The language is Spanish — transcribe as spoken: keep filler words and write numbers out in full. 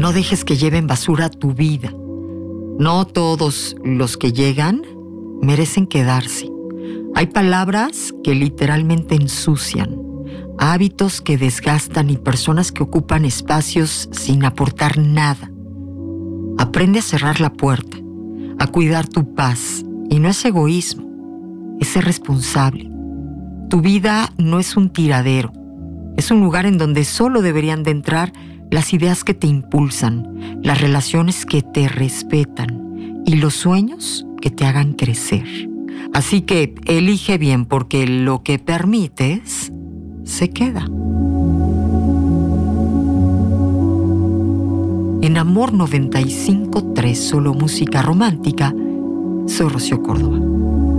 No dejes que lleven basura a tu vida. No todos los que llegan merecen quedarse. Hay palabras que literalmente ensucian, hábitos que desgastan y personas que ocupan espacios sin aportar nada. Aprende a cerrar la puerta, a cuidar tu paz. Y no es egoísmo, es ser responsable. Tu vida no es un tiradero. Es un lugar en donde solo deberían de entrar las ideas que te impulsan, las relaciones que te respetan y los sueños que te hagan crecer. Así que elige bien, porque lo que permites se queda. En Amor noventa y cinco punto tres, solo música romántica, soy Rocío Córdoba.